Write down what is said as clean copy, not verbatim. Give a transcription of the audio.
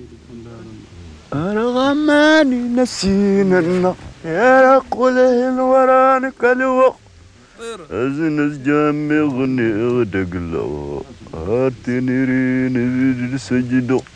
أنا غماني نسينا النار يا قوله الوران كالوق أزنس جامي غني غدق له هاتني رين سجدو